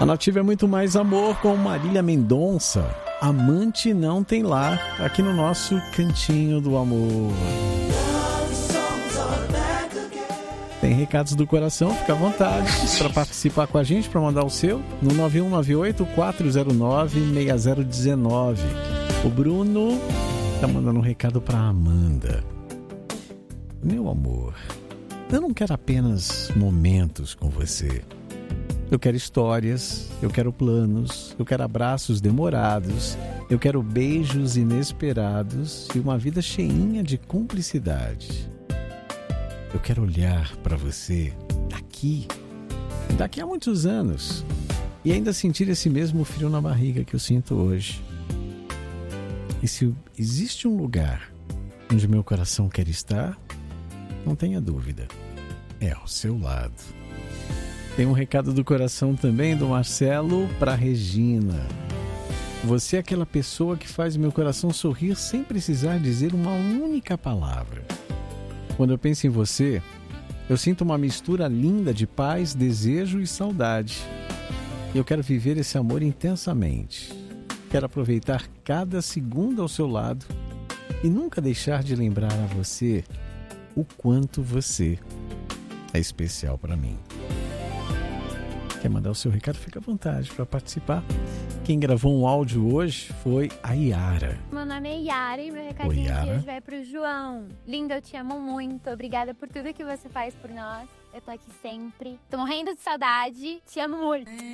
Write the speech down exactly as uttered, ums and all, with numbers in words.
A Nativa é muito mais amor com Marília Mendonça. Amante não tem lar, aqui no nosso Cantinho do Amor. Tem recados do coração, fica à vontade para participar com a gente, para mandar o seu no nove um nove oito, quatro zero nove, seis zero um nove. O Bruno tá mandando um recado para Amanda. Meu amor, eu não quero apenas momentos com você. Eu quero histórias, eu quero planos, eu quero abraços demorados, eu quero beijos inesperados e uma vida cheinha de cumplicidade. Eu quero olhar para você daqui, daqui a muitos anos, e ainda sentir esse mesmo frio na barriga que eu sinto hoje. E se existe um lugar onde meu coração quer estar, não tenha dúvida, é ao seu lado. Tem um recado do coração também do Marcelo para Regina. Você é aquela pessoa que faz meu coração sorrir sem precisar dizer uma única palavra. Quando eu penso em você, eu sinto uma mistura linda de paz, desejo e saudade. Eu quero viver esse amor intensamente. Quero aproveitar cada segundo ao seu lado e nunca deixar de lembrar a você o quanto você é especial para mim. Quer mandar o seu recado? Fica à vontade para participar. Quem gravou um áudio hoje foi a Yara. Meu nome é Yara e meu recadinho Oi, de hoje vai pro João. Lindo, eu te amo muito. Obrigada por tudo que você faz por nós. Eu tô aqui sempre. Tô morrendo de saudade. Te amo muito.